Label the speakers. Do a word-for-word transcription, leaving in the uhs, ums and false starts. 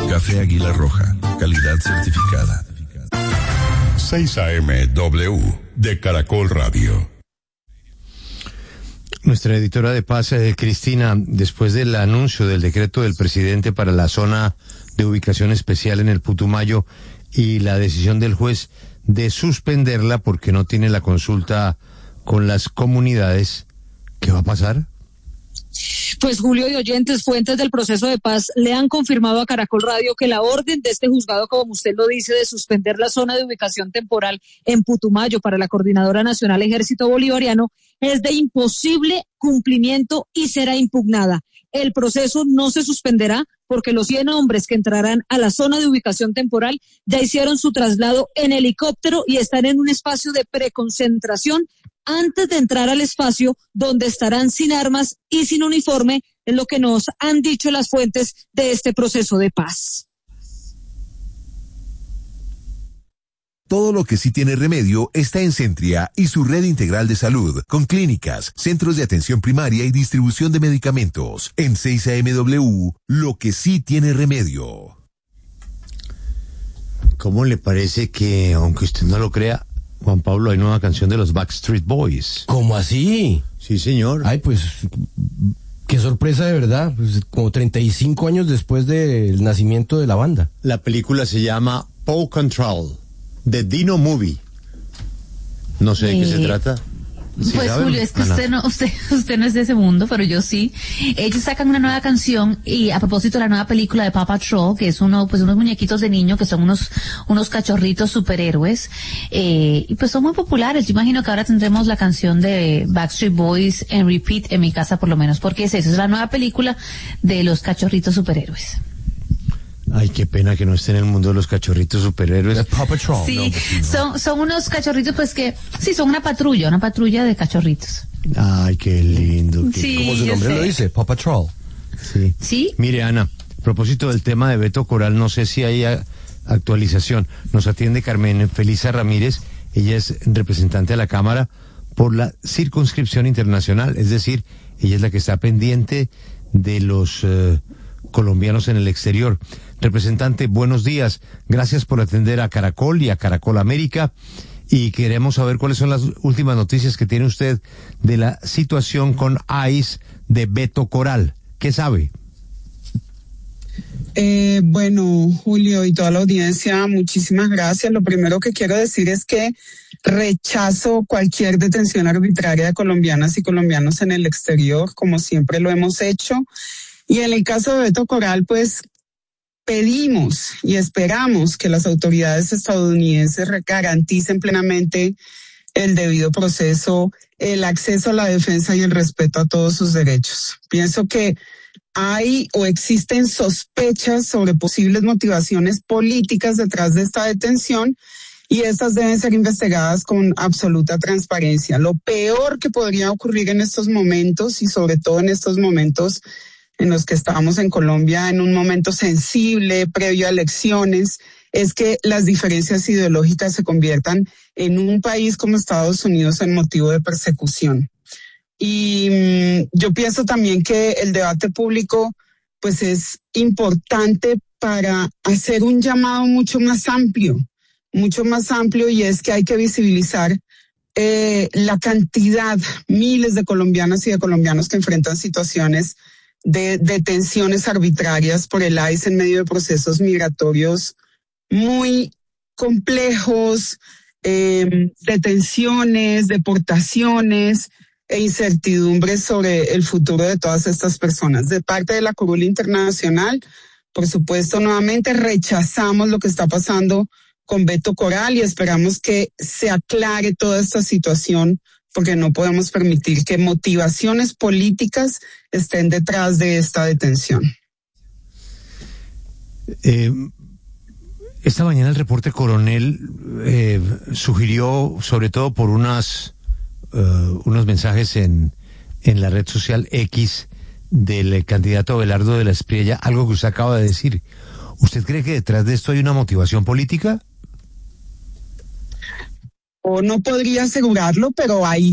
Speaker 1: Café Águila Roja, calidad certificada. seis A M W de Caracol Radio.
Speaker 2: Nuestra editora de paz, eh, Cristina, después del anuncio del decreto del presidente para la zona de ubicación especial en el Putumayo y la decisión del juez de suspenderla porque no tiene la consulta con las comunidades, ¿qué va a pasar?
Speaker 3: Pues Julio y oyentes, fuentes del proceso de paz le han confirmado a Caracol Radio que la orden de este juzgado, como usted lo dice, de suspender la zona de ubicación temporal en Putumayo para la Coordinadora Nacional Ejército Bolivariano es de imposible cumplimiento y será impugnada. El proceso no se suspenderá porque los cien hombres que entrarán a la zona de ubicación temporal ya hicieron su traslado en helicóptero y están en un espacio de preconcentración antes de entrar al espacio donde estarán sin armas y sin uniforme, es lo que nos han dicho las fuentes de este proceso de paz.
Speaker 4: Todo lo que sí tiene remedio está en Centria y su red integral de salud, con clínicas, centros de atención primaria y distribución de medicamentos. En seis A M W, lo que sí tiene remedio.
Speaker 2: ¿Cómo le parece que, aunque usted no lo crea, Juan Pablo, hay nueva canción de los Backstreet Boys?
Speaker 5: ¿Cómo así?
Speaker 2: Sí, señor.
Speaker 5: Ay, pues, qué sorpresa de verdad. Pues, como treinta y cinco años después del nacimiento de la banda.
Speaker 2: La película se llama Paw Control, The Dino Movie. No sé de eh, qué se trata.
Speaker 6: ¿Sí pues saben? Julio, es que usted no, usted, usted no es de ese mundo, pero yo sí. Ellos sacan una nueva canción y a propósito de la nueva película de Paw Patrol, que es uno, pues unos muñequitos de niño que son unos, unos cachorritos superhéroes, eh, y pues son muy populares. Yo imagino que ahora tendremos la canción de Backstreet Boys en repeat en mi casa por lo menos, porque es eso, es la nueva película de los cachorritos superhéroes.
Speaker 2: Ay, qué pena que no esté en el mundo de los cachorritos superhéroes.
Speaker 5: Paw Patrol.
Speaker 6: Sí,
Speaker 5: no, pues, sí, no.
Speaker 6: son, son unos cachorritos pues que, sí, son una patrulla, una patrulla de cachorritos.
Speaker 2: Ay, qué lindo. Qué...
Speaker 6: Sí,
Speaker 5: como su nombre lo dice, Paw Patrol.
Speaker 2: Sí.
Speaker 6: Sí.
Speaker 2: Mire, Ana, a propósito del tema de Beto Coral, no sé si hay a, actualización. Nos atiende Carmen Felisa Ramírez, ella es representante de la Cámara por la circunscripción internacional, es decir, ella es la que está pendiente de los eh, colombianos en el exterior. Representante, buenos días. Gracias por atender a Caracol y a Caracol América. Y queremos saber cuáles son las últimas noticias que tiene usted de la situación con ICE de Beto Coral. ¿Qué sabe?
Speaker 7: Eh, bueno, Julio y toda la audiencia, muchísimas gracias. Lo primero que quiero decir es que rechazo cualquier detención arbitraria de colombianas y colombianos en el exterior, como siempre lo hemos hecho. Y en el caso de Beto Coral, pues pedimos y esperamos que las autoridades estadounidenses garanticen plenamente el debido proceso, el acceso a la defensa y el respeto a todos sus derechos. Pienso que hay o existen sospechas sobre posibles motivaciones políticas detrás de esta detención y estas deben ser investigadas con absoluta transparencia. Lo peor que podría ocurrir en estos momentos y sobre todo en estos momentos en los que estamos en Colombia, en un momento sensible, previo a elecciones, es que las diferencias ideológicas se conviertan en un país como Estados Unidos en motivo de persecución. Y mmm, yo pienso también que el debate público pues es importante para hacer un llamado mucho más amplio, mucho más amplio, y es que hay que visibilizar eh, la cantidad, miles de colombianas y de colombianos que enfrentan situaciones de detenciones arbitrarias por el ICE en medio de procesos migratorios muy complejos, eh, detenciones, deportaciones e incertidumbres sobre el futuro de todas estas personas. De parte de la Curul Internacional, por supuesto, nuevamente rechazamos lo que está pasando con Beto Coral y esperamos que se aclare toda esta situación, porque no podemos permitir que motivaciones políticas estén detrás de esta detención.
Speaker 2: Eh, esta mañana el reporte Coronel eh, sugirió, sobre todo por unas uh, unos mensajes en, en la red social X del candidato Abelardo de la Espriella, algo que usted acaba de decir. ¿Usted cree que detrás de esto hay una motivación política?
Speaker 7: O no podría asegurarlo, pero hay